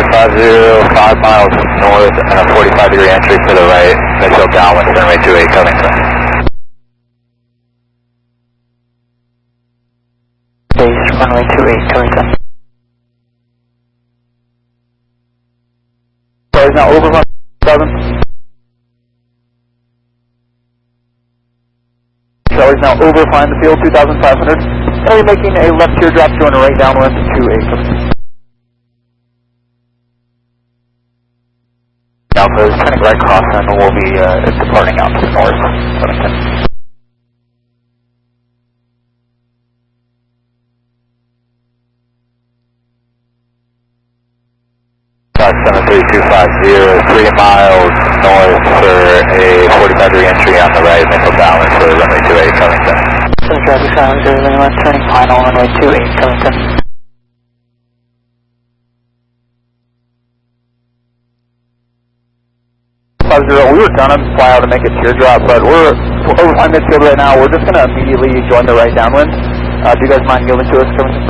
7250, 5 miles north and a 45-degree entry to the right, mid-hill downwind, runway 28 Covington. Base runway 28 Covington. Is now over 7. Charlie's now over flying the field 2,500. Charlie making a left teardrop going right downwind to 8. Alpha is turning right crosswind and we'll be departing out to the north. Covington. Fox 73250, 3 miles north for a 45-degree entry on the right, mid-hill downwind for runway 28 Covington. Sun traffic silent 0 left, turning final runway 28 Covington. We were gonna fly out and make a teardrop, but we're over flying midfield right now. We're just gonna immediately join the right downwind. Do you guys mind yielding to us, Covington?